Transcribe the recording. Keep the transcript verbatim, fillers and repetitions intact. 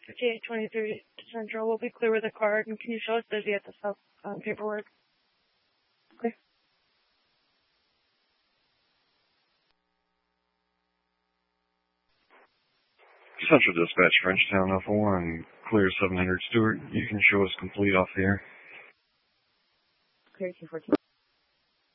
fifty-eight twenty-three Central will be clear with a card, and can you show us busy at the self um, paperwork? Okay. Central Dispatch, Frenchtown, Alpha one, clear seven hundred Stewart. You can show us complete off the air. Clear two fourteen.